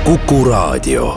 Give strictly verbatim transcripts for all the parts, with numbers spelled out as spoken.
Kuku Raadio.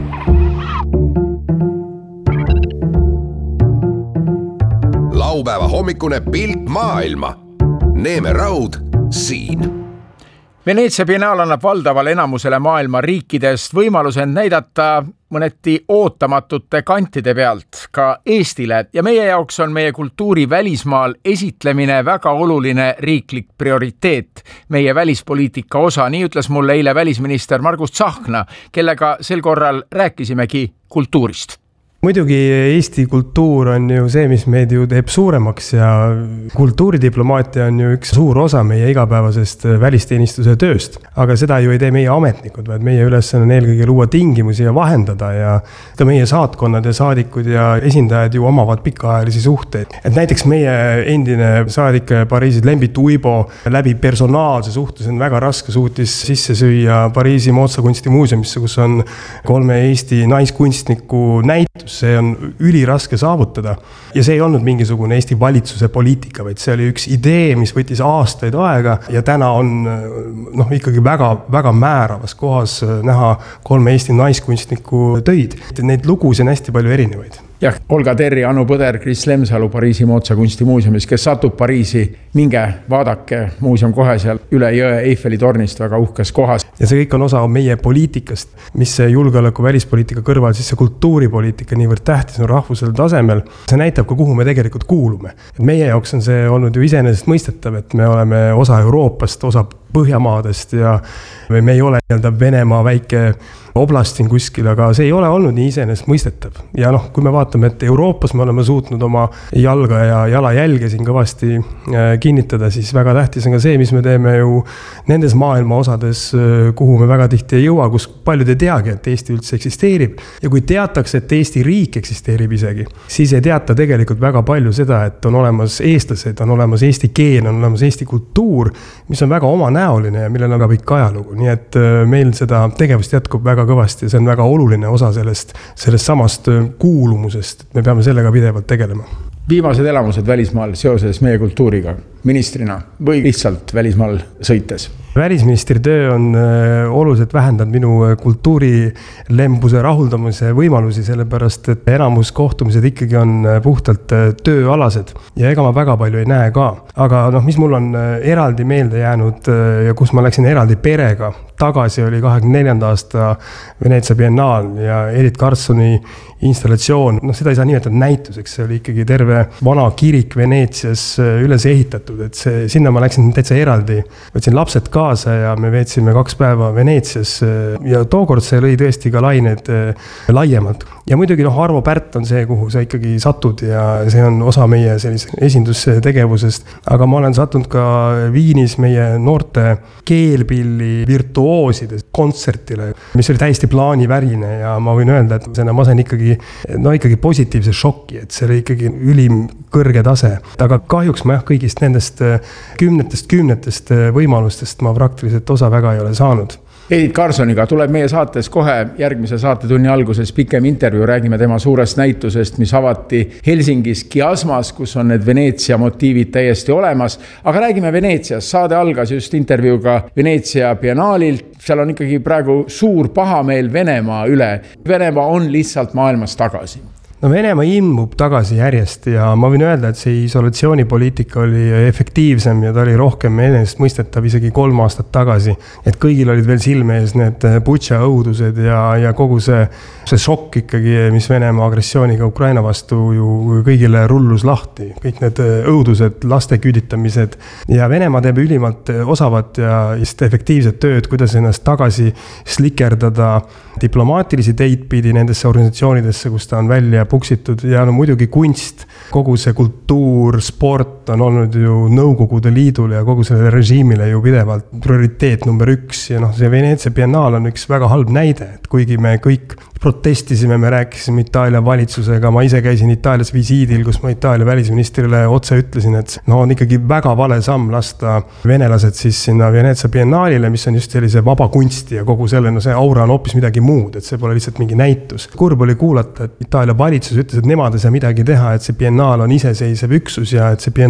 Laupäeva hommikune pilt maailma. Neeme Raud siin. Veneetsia biennaal annab valdavale enamusele maailma riikidest võimaluse näidata mõneti ootamatute kantide pealt ka Eestile ja meie jaoks on meie kultuuri välismaal esitlemine väga oluline riiklik prioriteet, meie välispoliitika osa, nii ütles mulle eile välisminister Margus Tsahkna, kellega sel korral rääkisimegi kultuurist. Muidugi Eesti kultuur on ju see, mis meid ju teeb suuremaks ja kultuuridiplomaatia on ju üks suur osa meie igapäevasest välisteenistuse tööst. Aga seda ju ei tee meie ametnikud, vaid meie ülesanne on eelkõige luua tingimusi ja vahendada ja meie saatkonnad ja saadikud ja esindajad ju omavad pikaajalisi suhteid. Et näiteks meie endine saadik Pariisis Lembit Uibo läbi personaalse suhtluse on väga raske suutis sisse süüa Pariisi Moodsa kunstimuuseumisse, kus on kolme Eesti naiskunstniku näitus. See on üliraske saavutada ja see ei olnud mingisugune Eesti valitsuse poliitika, vaid see oli üks idee, mis võttis aastaid aega ja täna on noh, ikkagi väga, väga määravas kohas näha kolme Eesti naiskunstniku töid. Neid lugusid on hästi palju erinevaid. Jah, Olga Terri, Anu Põder, Kris Lemsalu Pariisi Moodsa kunstimuuseumis, kes satub Pariisi, minge vaadake muuseum kohe seal üle jõe Eiffeli tornist väga uhkes kohas. Ja see kõik on osa meie poliitikast, mis see julgeoleku välispoliitika kõrval, siis see kultuuripoliitika niivõrd tähtis on rahvusel tasemel. See näitab ka, kuhu me tegelikult kuulume. Et meie jaoks on see olnud ju iseenesest mõistetav, et me oleme osa Euroopast, osa Põhjamaadest ja me ei ole nii-öelda Venemaa väike oblast siin kuskil, aga see ei ole olnud nii iseenesest mõistetav. Ja noh, kui me vaatame, et Euroopas me oleme suutnud oma jalga ja jalajälge siin kõvasti kinnitada, siis väga tähtis on ka see, mis me teeme ju nendes maailma osades, kuhu me väga tihti ei jõua, kus paljud ei teagi, et Eesti üldse eksisteerib. Ja kui teatakse, et Eesti riik eksisteerib isegi, siis ei teata tegelikult väga palju seda, et on olemas eestlased, on olemas Eesti keel, on olemas Eesti kultuur, mis on väga oma näoline ja millel on ka pikk ajalugu. Nii et meil seda tegevust jätkub väga kõvasti ja see on väga oluline osa sellest, sellest samast kuulumusest. Me peame sellega pidevalt tegelema. Viimased elamused välismaal seoses meie kultuuriga ministrina või lihtsalt välismaal sõites? Välisministri töö on oluliselt vähendanud minu kultuurilembuse rahuldamise võimalusi, sellepärast et enamus kohtumised ikkagi on puhtalt tööalased ja ega ma väga palju ei näe ka. Aga noh, mis mul on eraldi meelde jäänud ja kus ma läksin eraldi perega tagasi, oli kahekümne neljanda aasta Veneetsia biennaal ja Edith Karlssoni installatsioon. No seda ei saa nimetada näituseks, see oli ikkagi terve vana kirik Veneetsias üles ehitatud, et see, sinna ma läksin täitsa eraldi. Võtsin lapsed kaasa ja me veetsime kaks päeva Veneetsias ja tookord see lõi tõesti ka lained laiemalt. Ja muidugi noh, Arvo Pärt on see, kuhu sa ikkagi satud ja see on osa meie sellise esindustegevusest. Aga ma olen sattunud ka Viinis meie noorte keelpilli virtuooside kontsertile, mis oli täiesti plaanivärine ja ma võin öelda, et ma sain ikkagi, no ikkagi positiivse šokki, et see oli ikkagi ülim kõrge tase. Aga kahjuks ma jah, kõigist nendest kümnetest kümnetest võimalustest ma praktiliselt osa väga ei ole saanud. Edith Karlssoniga tuleb meie saates kohe järgmise saatetunni alguses pikem intervjuu, räägime tema suurest näitusest, mis avati Helsingis Kiasmas, kus on need Veneetsia motiivid täiesti olemas. Aga räägime Veneetsias, saade algas just intervjuuga Veneetsia biennaalilt, seal on ikkagi praegu suur pahameel Venemaa üle. Venemaa on lihtsalt maailmas tagasi. No Venemaa ilmub tagasi järjest ja ma võin öelda, et see isolatsioonipoliitika oli efektiivsem ja ta oli rohkem enest mõistetav isegi kolm aastat tagasi. Et kõigil olid veel silme ees need Butša õudused ja, ja kogu see, see šokk ikkagi, mis Venemaa agressiooniga Ukraina vastu ju kõigile rullus lahti. Kõik need õudused, laste küüditamised ja Venemaa teeb ülimalt osavat ja efektiivset tööd, kuidas ennast tagasi slikerdada diplomaatilisi teid pidi nendesse organisatsioonidesse, kus ta on välja puksitud ja no muidugi kunst, kogu see kultuur, sport on olnud ju Nõukogude Liidul ja kogu selle režiimile ju pidevalt prioriteet number üks ja noh, see Veneetsia biennaal on üks väga halb näide, et kuigi me kõik protestisime, me rääkisime Itaalia valitsusega, ma ise käisin Itaalias visiidil, kus ma Itaalia välisministrile otse ütlesin, et no on ikkagi väga vale samm lasta venelased siis sinna Veneetsia biennaalile, mis on just sellise vaba kunsti ja kogu selle, no see aura on hoopis midagi muud, et see pole lihtsalt mingi näitus. Kurb oli kuulata, et Itaalia valitsus ütles, et nemad ei saa midagi teha, et see biennaal on iseseisev üksus ja et see biennaal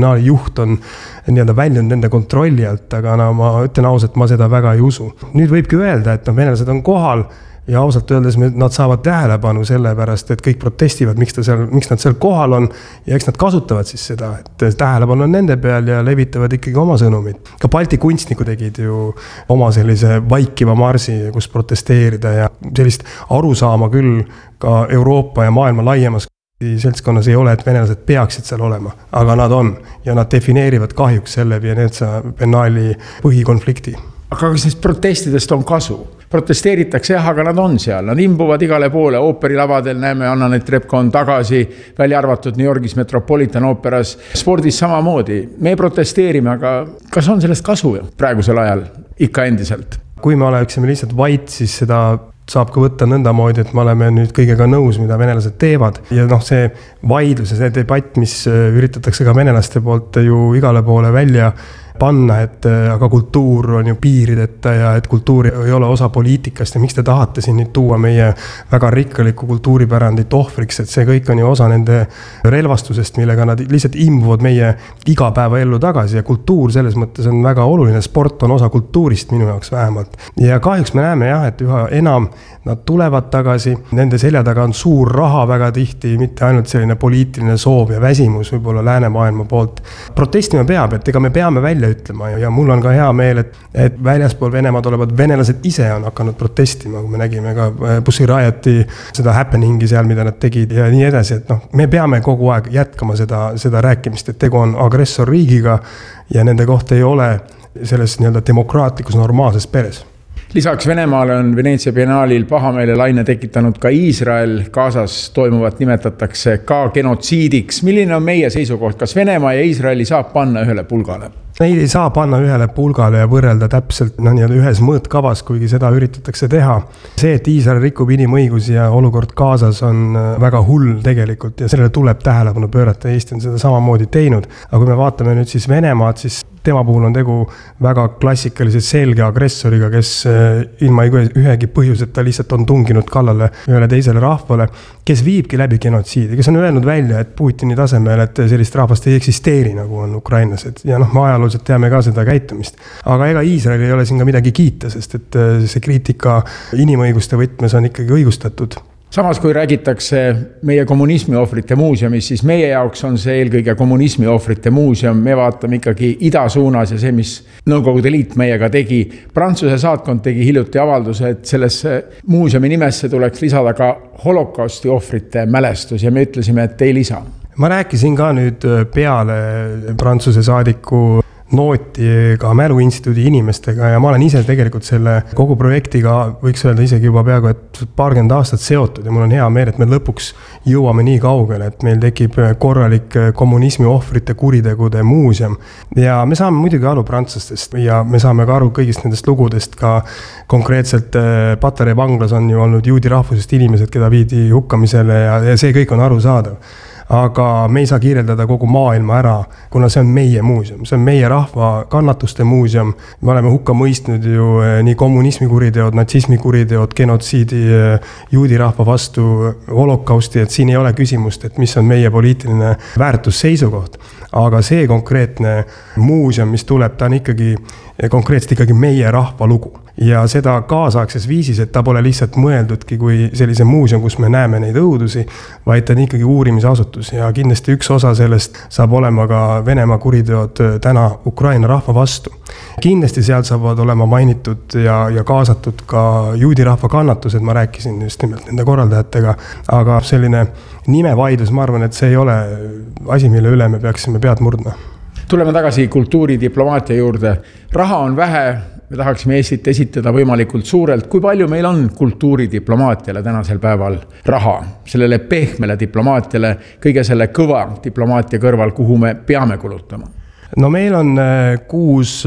biennaali juht on nii-öelda väljunud nende kontrolli alt, aga no ma ütlen ausalt, ma seda väga ei usu. Nüüd võibki öelda, et no venelased on kohal ja ausalt öeldes nad saavad tähelepanu selle pärast, et kõik protestivad, miks, ta seal, miks nad seal kohal on ja eks nad kasutavad siis seda, et tähelepanu on nende peal ja levitavad ikkagi oma sõnumid. Ka Balti kunstnikud tegid ju oma sellise vaikiva marsi, kus protesteerida ja sellist arusaama küll ka Euroopa ja maailma laiemas seltskonnas ei ole, et venelased peaksid seal olema, aga nad on ja nad defineerivad kahjuks selle Veneetsia biennaali põhikonflikti. Aga kas neist protestidest on kasu? Protesteeritakse jah, aga nad on seal, nad imbuvad igale poole, ooperilavadel näeme, Anna-Net Repko on tagasi, välja arvatud New Yorgis Metropolitan Operas, spordis samamoodi. Me protesteerime, aga kas on sellest kasu praegusel ajal ikka endiselt? Kui me oleksime lihtsalt vait, siis seda saab ka võtta nõndamoodi, et me oleme nüüd kõigega nõus, mida venelased teevad. Ja noh, see vaidlus ja see debatt, mis üritatakse ka venelaste poolt ju igale poole välja panna, et aga kultuur on ju piirideta ja et kultuur ei ole osa poliitikast ja miks te tahate siin nüüd tuua meie väga rikkaliku kultuuripärandit ohvriks, et see kõik on ju osa nende relvastusest, millega nad lihtsalt imbuvad meie igapäeva ellu tagasi ja kultuur selles mõttes on väga oluline, sport on osa kultuurist minu jaoks vähemalt. Ja kahjuks me näeme jah, et üha enam nad tulevad tagasi, nende selja taga on suur raha väga tihti, mitte ainult selline poliitiline soov ja väsimus võib-olla läänemaailma poolt. Protestima peab, et ega me peame välja ütlema ja mul on ka hea meel, et, et väljaspool Venemaad olevad venelased ise on hakanud protestima, kui me nägime ka Pussy Rioti seda happeningi seal, mida nad tegid ja nii edasi, et noh, me peame kogu aeg jätkama seda, seda rääkimist, et tegu on agressorriigiga ja nende kohta ei ole selles nii-öelda demokraatlikus normaalses peres. Lisaks Venemaale on Veneetsia biennaalil pahameele laine tekitanud ka Iisrael. Gazas toimuvat nimetatakse ka genotsiidiks. Milline on meie seisukoht? Kas Venemaa ja Iisraeli saab panna ühele pulgale? Neid ei saa panna ühele pulgale ja võrrelda täpselt no, ühes mõõtkavas, kuigi seda üritatakse teha. See, et Iisrael rikub inimõigusi ja olukord Gazas on väga hull tegelikult ja sellele tuleb tähelepanu pöörata. Eesti on seda samamoodi teinud. Aga kui me vaatame nüüd siis Venemaad, siis tema puhul on tegu väga klassikalise selge agressoriga, kes ilma ühegi põhjuseta lihtsalt on tunginud kallale ühele teisele rahvale, kes viibki läbi genotsiidi, kes on öelnud välja, et Putini tasemel, et sellist rahvast ei eksisteeri, nagu on ukrainlased. Ja noh, me ajalooliselt teame ka seda käitumist. Aga ega Iisrael ei ole siin ka midagi kiita, sest et see kriitika inimõiguste võtmes on ikkagi õigustatud. Samas, kui räägitakse meie kommunismi ohvrite muuseumis, siis meie jaoks on see eelkõige kommunismi ohvrite muuseum. Me vaatame ikkagi ida suunas ja see, mis Nõukogude Liit meiega tegi. Prantsuse saatkond tegi hiljuti avalduse, et sellesse muuseumi nimesse tuleks lisada ka holokausti ohvrite mälestus ja me ütlesime, et ei lisa. Ma rääkisin ka nüüd peale Prantsuse saadiku nooti ka Mäluinstituudi inimestega ja ma olen ise tegelikult selle kogu projektiga võiks öelda isegi juba peaaegu, et paarkümmend aastat seotud ja mul on hea meel, et me lõpuks jõuame nii kaugele, et meil tekib korralik kommunismi ohvrite kuritegude muuseum ja me saame muidugi aru prantslastest ja me saame ka aru kõigist nendest lugudest, ka konkreetselt Patarei vanglas on ju olnud juudi rahvusest inimesed, keda viidi hukkamisele ja, ja see kõik on arusaadav. Aga me ei saa kirjeldada kogu maailma ära, kuna see on meie muuseum, see on meie rahva kannatuste muuseum. Me oleme hukka mõistnud ju nii kommunismi kuriteod, natsismi kuriteod, genotsiidi, juudi rahva vastu, holokausti, et siin ei ole küsimust, et mis on meie poliitiline väärtusseisukoht. Aga see konkreetne muuseum, mis tuleb, ta on ikkagi konkreetselt ikkagi meie rahva lugu. Ja seda kaasaegses viisis, et ta pole lihtsalt mõeldudki kui sellise muuseum, kus me näeme neid õudusi, vaid ta on ikkagi uurimisasutus ja kindlasti üks osa sellest saab olema ka Venemaa kuriteod täna Ukraina rahva vastu. Kindlasti sealt saavad olema mainitud ja, ja kaasatud ka juudi rahva kannatused, ma rääkisin just nimelt nende korraldajatega, aga selline nimevaidlus, ma arvan, et see ei ole asi, mille üle me peaksime pead murdma. Tuleme tagasi kultuuridiplomaatia juurde. Raha on vähe, me tahaksime Eestit esitada võimalikult suurelt. Kui palju meil on kultuuridiplomaatiale tänasel päeval raha? Sellele pehmele diplomaatiale, kõige selle kõva diplomaatia kõrval, kuhu me peame kulutama? No meil on kuus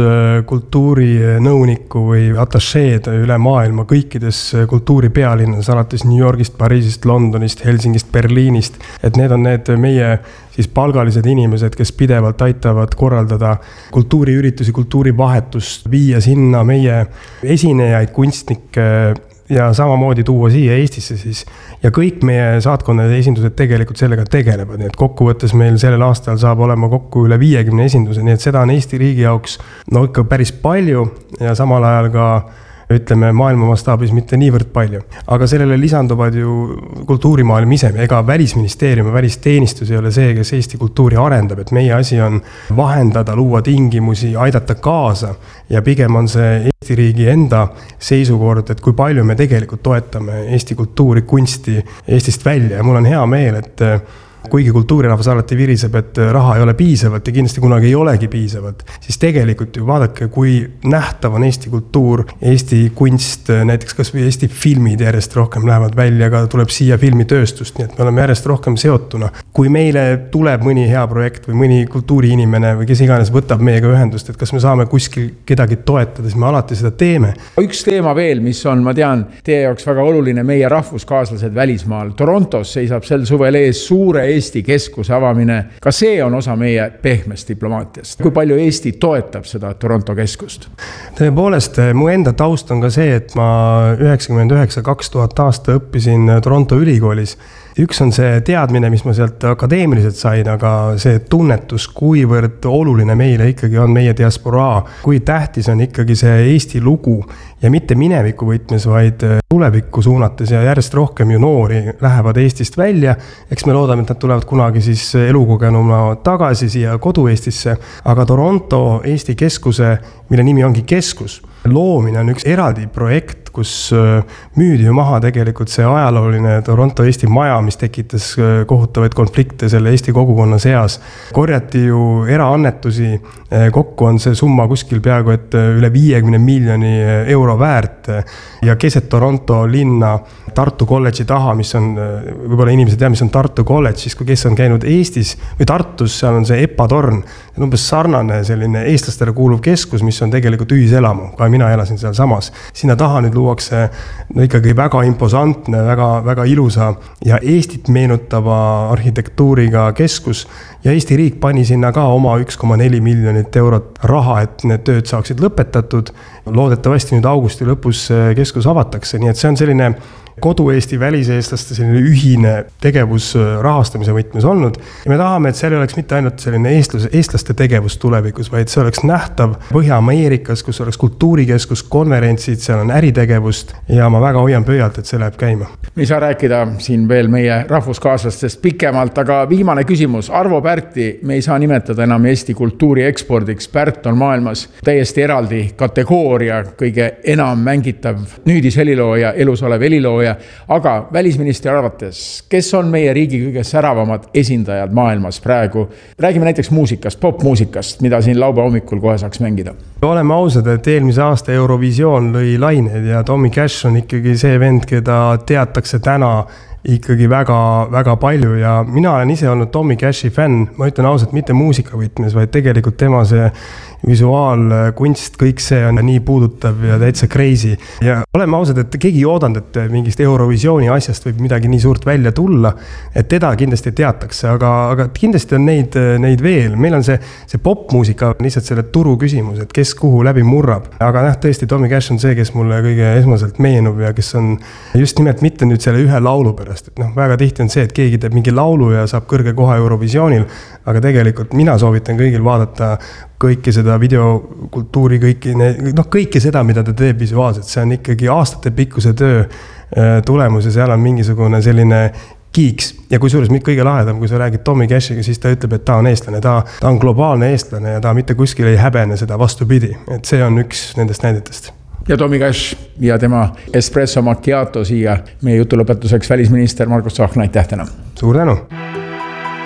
kultuurinõunikku või atašeed üle maailma kõikides kultuuripealinnas, alates New Yorgist, Pariisist, Londonist, Helsingist, Berliinist. Et need on need meie siis palgalised inimesed, kes pidevalt aitavad korraldada kultuuriüritusi, kultuurivahetust, viia sinna meie esinejaid, kunstnikke ja samamoodi tuua siia Eestisse siis. Ja kõik meie saatkonnade esindused tegelikult sellega tegelevad, nii et kokkuvõttes meil sellel aastal saab olema kokku üle viiekümne esinduse, nii et seda on Eesti riigi jaoks no ikka päris palju ja samal ajal ka ütleme maailma mastaabis mitte niivõrd palju. Aga sellele lisanduvad ju kultuurimaailm ise, ega välisministeerium ja välisteenistus ei ole see, kes Eesti kultuuri arendab, et meie asi on vahendada, luua tingimusi, aidata kaasa ja pigem on see Eesti riigi enda seisukord, et kui palju me tegelikult toetame Eesti kultuuri, kunsti Eestist välja ja mul on hea meel, et kuigi kultuurirahvas alati viriseb, et raha ei ole piisavalt ja kindlasti kunagi ei olegi piisavalt, siis tegelikult ju vaadake, kui nähtav on Eesti kultuur, Eesti kunst, näiteks kas või Eesti filmid järjest rohkem lähevad välja, aga tuleb siia filmitööstust, nii et me oleme järjest rohkem seotuna. Kui meile tuleb mõni hea projekt või mõni kultuuriinimene või kes iganes võtab meiega ühendust, et kas me saame kuskil kedagi toetada, siis me alati seda teeme. Üks teema veel, mis on, ma tean, teie jaoks väga oluline, meie rahvuskaaslased välismaal. Torontos seisab sel suvel ees suure Eesti keskuse avamine. Ka see on osa meie pehmest diplomaatiast. Kui palju Eesti toetab seda Toronto keskust? Tõepoolest, mu enda taust on ka see, et ma üheksakümmend üheksa kaks tuhat aasta õppisin Toronto ülikoolis. Üks on see teadmine, mis ma sealt akadeemiliselt sain, aga see tunnetus, kuivõrd oluline meile ikkagi on meie diasporaa, kui tähtis on ikkagi see Eesti lugu ja mitte mineviku võtmes, vaid tulevikku suunates ja järjest rohkem ju noori lähevad Eestist välja. Eks me loodame, et nad tulevad kunagi siis elukogenuma tagasi siia kodu Eestisse, aga Toronto Eesti keskuse, mille nimi ongi keskus, loomine on üks eraldi projekt, kus müüdi ju maha tegelikult see ajalooline Toronto Eesti maja, mis tekitas kohutavaid konflikte selle Eesti kogukonna seas. Korjati ju eraannetusi, kokku on see summa kuskil peaaegu et üle viiekümne miljoni euro väärt ja keset Toronto linna Tartu kolledži taha, mis on, võib-olla inimesed teavad, mis on Tartu kolledž, siis kui kes on käinud Eestis või Tartus, seal on see Epa torn, see on umbes sarnane selline eestlastele kuuluv keskus, mis on tegelikult ühiselamu, ka mina elasin seal samas. Sinna taha nüüd luuakse no ikkagi väga imposantne, väga, väga ilusa ja Eestit meenutava arhitektuuriga keskus ja Eesti riik pani sinna ka oma üks koma neli miljonit eurot raha, et need tööd saaksid lõpetatud. Loodetavasti nüüd augusti lõpus keskus avatakse, nii et see on selline kodu-Eesti väliseestlaste selline ühine tegevus rahastamise võtmes olnud. Ja me tahame, et seal oleks mitte ainult selline eestlus, eestlaste tegevus tulevikus, vaid see oleks nähtav Põhja-Ameerikas, kus oleks kultuurikeskus, konverentsid, seal on äritegevust ja ma väga hoian pöialt, et see läheb käima. Me ei saa rääkida siin veel meie rahvuskaaslastest pikemalt, aga viimane küsimus. Arvo Pärti me ei saa nimetada enam Eesti kultuuri ekspordiks. Pärt on maailmas täiesti eraldi kategooria, kõige enam mängitav nüüdishelilooja, elus olev helilooja. Aga välisministri arvates, kes on meie riigi kõige säravamad esindajad maailmas praegu? Räägime näiteks muusikast, popmuusikast, mida siin laupäeva hommikul kohe saaks mängida. Oleme ausad, et eelmise aasta Eurovisioon lõi lained ja Tommy Cash on ikkagi see vend, keda teatakse täna ikkagi väga, väga palju ja mina olen ise olnud Tommy Cashi fänn, ma ütlen ausalt, mitte muusika võtmes, vaid tegelikult tema see visuaal, kunst, kõik see on nii puudutav ja täitsa crazy. Ja oleme ausad, et keegi ei oodanud, et mingist Eurovisiooni asjast võib midagi nii suurt välja tulla, et teda kindlasti teatakse, aga, aga kindlasti on neid, neid veel. Meil on see, see popmuusika lihtsalt selle turu küsimus, et kes kuhu läbi murrab. Aga näh, tõesti, Tommy Cash on see, kes mulle kõige esmaselt meenub ja kes on just nimelt mitte nüüd selle ühe laulu pärast. Et noh, väga tihti on see, et keegi teeb mingi laulu ja saab kõrge koha Eurovisioonil, aga tegelikult mina soovitan kõigil vaadata kõike seda videokultuuri, kõiki, noh, kõike seda, mida ta teeb visuaalselt. See on ikkagi aastate pikkuse töö tulemus ja seal on mingisugune selline kiiks. Ja kui suures kõige lahedam, kui sa räägid Tommy Cashiga, siis ta ütleb, et ta on eestlane, ta, ta on globaalne eestlane ja ta mitte kuskil ei häbene seda vastupidi. Et see on üks nendest näidetest. Ja Tommy Cash ja tema Espresso Macchiato siia meie jutulõpetuseks välisminister Margus Tsahkna, aitäh täna. Suur tänu!